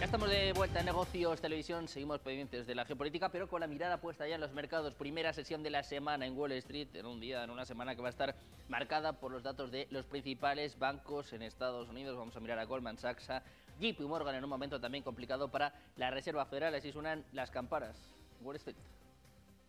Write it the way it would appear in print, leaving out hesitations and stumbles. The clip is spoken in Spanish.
Ya estamos de vuelta en Negocios Televisión, seguimos pendientes de la geopolítica, pero con la mirada puesta ya en los mercados. Primera sesión de la semana en Wall Street, en una semana que va a estar marcada por los datos de los principales bancos en Estados Unidos. Vamos a mirar a Goldman Sachs, a JP Morgan, en un momento también complicado para la Reserva Federal. Así suenan las campanas. Wall Street.